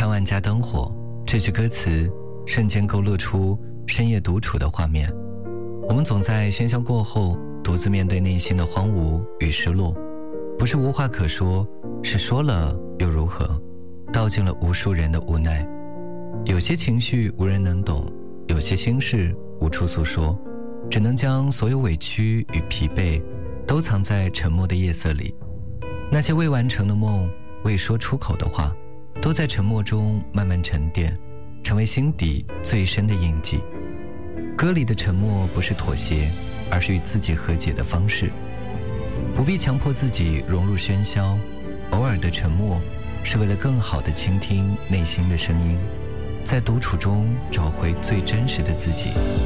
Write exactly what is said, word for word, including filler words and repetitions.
看万家灯火，这句歌词瞬间勾勒出深夜独处的画面。我们总在喧嚣过后独自面对内心的荒芜与失落，不是无话可说，是说了又如何，道尽了无数人的无奈。有些情绪无人能懂，有些心事无处诉说，只能将所有委屈与疲惫都藏在沉默的夜色里。那些未完成的梦，未说出口的话，都在沉默中慢慢沉淀，成为心底最深的印记。歌里的沉默不是妥协，而是与自己和解的方式。不必强迫自己融入喧嚣，偶尔的沉默是为了更好地倾听内心的声音，在独处中找回最真实的自己。